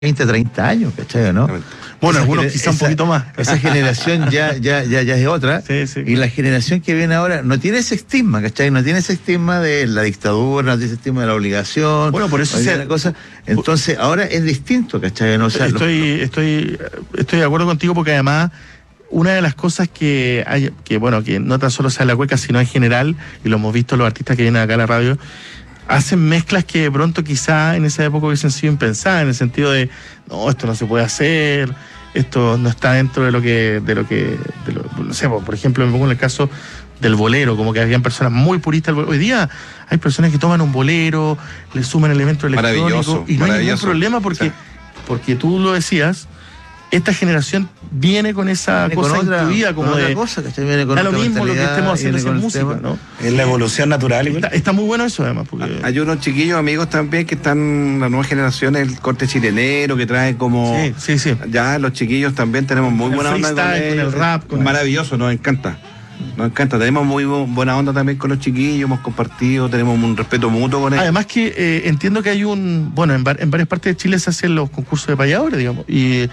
20, 30 años, ¿cachai? ¿No? Bueno, algunos quizá un poquito más. Esa generación ya es otra. Sí, sí. Y la generación que viene ahora no tiene ese estigma, ¿cachai? No tiene ese estigma de la dictadura, no tiene ese estigma de la obligación. Bueno, por eso la cosa. Entonces, ahora es distinto, ¿cachai? ¿No? O sea, estoy de acuerdo contigo, porque además una de las cosas que hay, que no tan solo sea la cueca, sino en general, y lo hemos visto los artistas que vienen acá a la radio, hacen mezclas que de pronto quizá en esa época hubiesen sido impensadas, en el sentido de, no, esto no se puede hacer, esto no está dentro de lo que no sé, por ejemplo, me pongo en el caso del bolero, como que habían personas muy puristas. Hoy día hay personas que toman un bolero, le suman elementos electrónicos y no hay ningún problema porque tú lo decías, esta generación viene con esa cosa incluida, como de cosa, que viene con lo mismo lo que estemos haciendo en música, ¿no? Es la evolución natural. Está muy bueno eso, además. Porque hay unos chiquillos amigos también que están, la nueva generación, el corte chilenero, que trae como... Sí. Ya los chiquillos también tenemos muy buena onda con el rap. Maravilloso, nos encanta. Nos encanta, tenemos muy buena onda también con los chiquillos, hemos compartido, tenemos un respeto mutuo con ellos. Además que entiendo que hay en varias partes de Chile se hacen los concursos de payadores, digamos, y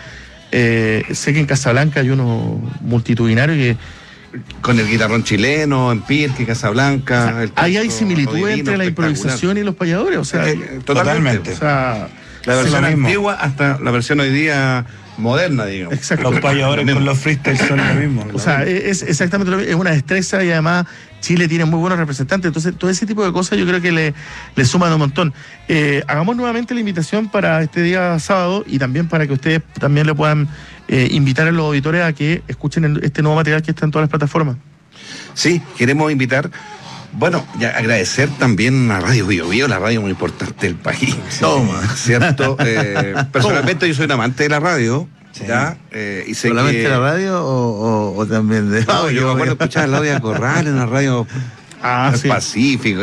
sé que en Casablanca hay uno multitudinario que... Con el guitarrón chileno, en Pirque, Casablanca... O sea, ahí hay similitud entre la improvisación y los payadores, o sea... Totalmente. O sea, la versión antigua hasta la versión hoy día... moderna, digamos. Exacto. Los payadores con los freestyles son lo mismo. O sea, es exactamente lo mismo. Es una destreza y además Chile tiene muy buenos representantes. Entonces, todo ese tipo de cosas yo creo que le suman un montón. Hagamos nuevamente la invitación para este día sábado y también para que ustedes también le puedan invitar a los auditores a que escuchen este nuevo material que está en todas las plataformas. Sí, queremos invitar. Bueno, ya agradecer también a Radio Bio Bio, la radio muy importante del país. Toma. ¿Cierto? Personalmente yo soy un amante de la radio. Sí. ¿Ya? Y sé ¿solamente de la radio o también de...? No, yo me acuerdo de escuchar Claudia Corral en la radio Pacífico.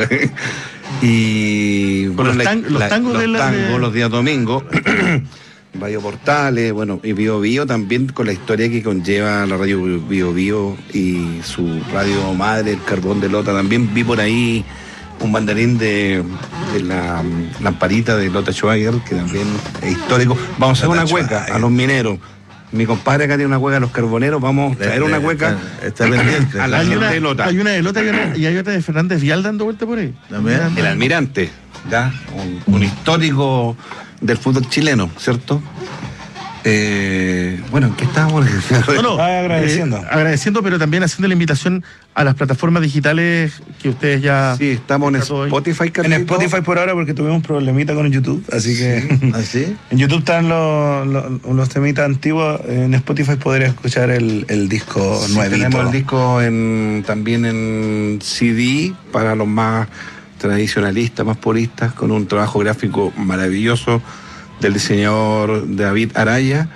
Y bueno, los tangos los días domingos. Radio Portales, bueno, y Bio Bio también, con la historia que conlleva la radio Bio Bio y su radio madre, el Carbón de Lota. También vi por ahí un banderín de la lamparita de Lota Schwager, que también es histórico. Vamos a hacer una cueca a los mineros. Mi compadre acá tiene una cueca a los carboneros, vamos a traer una cueca. Está pendiente. A la gente de Lota. Hay una de Lota y hay otra de Fernández Vial dando vuelta por ahí. También. El Almirante, ¿ya? Un histórico del fútbol chileno, ¿cierto? Bueno, ¿en qué estábamos? Agradeciendo, pero también haciendo la invitación a las plataformas digitales que ustedes ya... Sí, estamos en Spotify. En Spotify por ahora, porque tuvimos un problemita con YouTube, así que... ¿Ah, sí? En YouTube están los temitas antiguos, en Spotify podría escuchar el disco nuevito. Tenemos el disco también en CD, para los más tradicionalistas, más puristas, con un trabajo gráfico maravilloso del diseñador David Araya,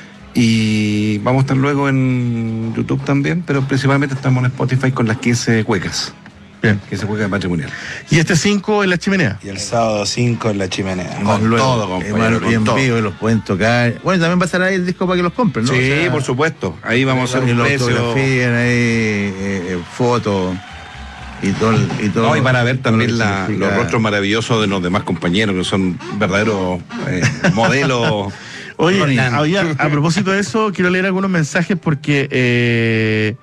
y vamos a estar luego en YouTube también, pero principalmente estamos en Spotify con las 15 cuecas. Bien. 15 cuecas patrimonial. Y este 5 en la Chimenea. Y el sábado 5 en la Chimenea. Con todo, compañero, bien vivo, y los pueden tocar. Bueno, también va a estar ahí el disco para que los compren, ¿no? Sí, o sea, por supuesto. Ahí vamos a hacer un precio. Fotografían ahí, fotos. Y todo. No, y para ver también los rostros maravillosos de los demás compañeros, que son verdaderos modelos. Oye, a propósito de eso, quiero leer algunos mensajes porque...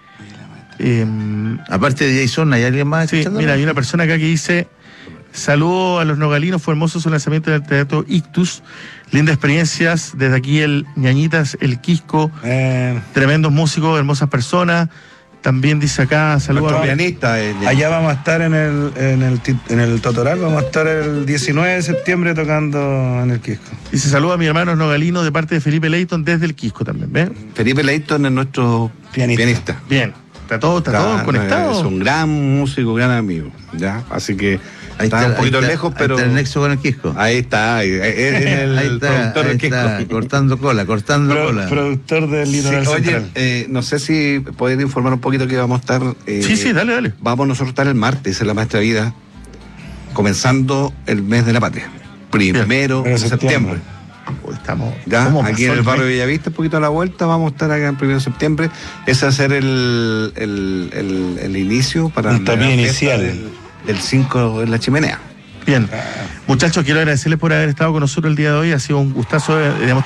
aparte de Jason, ¿hay alguien más? Sí, mira, hay una persona acá que dice: saludo a los nogalinos, fue hermoso su lanzamiento del Teatro Ictus, lindas experiencias, desde aquí el Ñañitas, el Quisco, tremendos músicos, hermosas personas. También dice acá, saludos a pianista. Allá vamos a estar en el Totoral, vamos a estar el 19 de septiembre tocando en el Quisco. Dice: saludos a mi hermano nogalino de parte de Felipe Leighton desde el Quisco también, ¿ves? Felipe Leighton es nuestro pianista. Bien, está todo conectado. Es un gran músico, gran amigo, ¿ya? Así que ahí está un poquito lejos, pero... Ahí está el nexo con el Quisco. Ahí está, el productor del Quisco. Cortando cola. Productor del Litoral Central. Oye, no sé si podéis informar un poquito que vamos a estar... sí, dale. Vamos nosotros a estar el martes en La Maestra Vida, comenzando el mes de la patria. Primero de septiembre. Estamos ya aquí en el barrio de Bellavista, un poquito a la vuelta, vamos a estar acá el 1 de septiembre. Ese va a ser el inicio para el tapiz inicial del 5 en la Chimenea. Bien, muchachos, quiero agradecerles por haber estado con nosotros el día de hoy. Ha sido un gustazo, digamos,